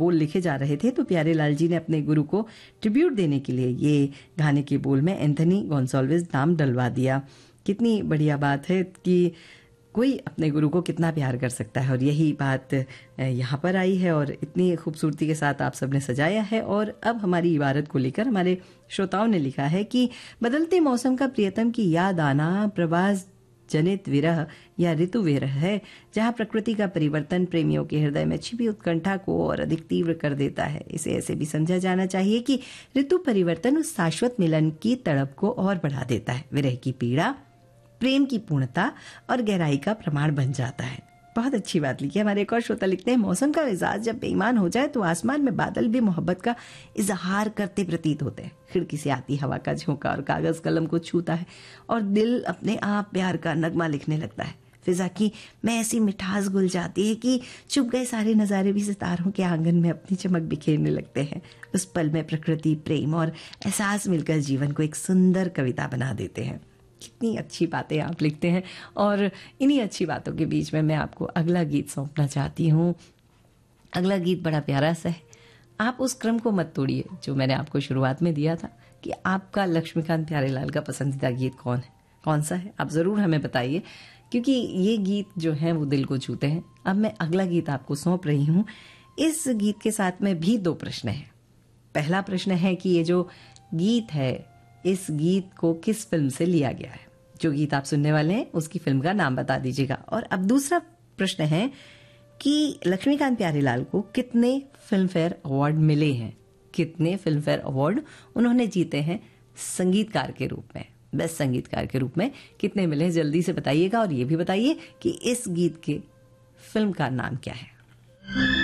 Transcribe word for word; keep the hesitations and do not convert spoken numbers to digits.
बोल लिखे जा रहे थे तो प्यारेलाल जी ने अपने गुरु को ट्रिब्यूट देने के लिए ये गाने के बोल में एंथनी गोंसाल्विस नाम डलवा दिया। कितनी बढ़िया बात है कि कोई अपने गुरु को कितना प्यार कर सकता है, और यही बात यहाँ पर आई है और इतनी खूबसूरती के साथ आप सबने सजाया है। और अब हमारी इबारत को लेकर हमारे श्रोताओं ने लिखा है कि बदलते मौसम का प्रियतम की याद आना प्रवास जनित विरह या ऋतु विरह है, जहाँ प्रकृति का परिवर्तन प्रेमियों के हृदय में छिपी उत्कंठा को और अधिक तीव्र कर देता है। इसे ऐसे भी समझा जाना चाहिए कि ऋतु परिवर्तन उस शाश्वत मिलन की तड़प को और बढ़ा देता है। विरह की पीड़ा प्रेम की पूर्णता और गहराई का प्रमाण बन जाता है। बहुत अच्छी बात लिखी। हमारे एक और श्रोता लिखते हैं, मौसम का मिजाज जब बेईमान हो जाए तो आसमान में बादल भी मोहब्बत का इजहार करते प्रतीत होते हैं। खिड़की से आती हवा का झोंका और कागज कलम को छूता है और दिल अपने आप प्यार का नगमा लिखने लगता है। फिजा की में ऐसी मिठास घुल जाती है कि चुप गए सारे नजारे भी सितारों के आंगन में अपनी चमक बिखेरने लगते हैं। उस पल में प्रकृति, प्रेम और एहसास मिलकर जीवन को एक सुंदर कविता बना देते हैं। कितनी अच्छी बातें आप लिखते हैं, और इन्हीं अच्छी बातों के बीच में मैं आपको अगला गीत सौंपना चाहती हूँ। अगला गीत बड़ा प्यारा सा है। आप उस क्रम को मत तोड़िए जो मैंने आपको शुरुआत में दिया था कि आपका लक्ष्मीकांत प्यारेलाल का पसंदीदा गीत कौन है, कौन सा है, आप ज़रूर हमें बताइए, क्योंकि ये गीत जो हैं वो दिल को छूते हैं। अब मैं अगला गीत आपको सौंप रही हूँ। इस गीत के साथ में भी दो प्रश्न हैं। पहला प्रश्न है कि ये जो गीत है, इस गीत को किस फिल्म से लिया गया है। जो गीत आप सुनने वाले हैं उसकी फिल्म का नाम बता दीजिएगा। और अब दूसरा प्रश्न है कि लक्ष्मीकांत प्यारेलाल को कितने फिल्म फेयर अवार्ड मिले हैं, कितने फिल्म फेयर अवार्ड उन्होंने जीते हैं संगीतकार के रूप में, बेस्ट संगीतकार के रूप में कितने मिले हैं, जल्दी से बताइएगा। और ये भी बताइए कि इस गीत के फिल्म का नाम क्या है।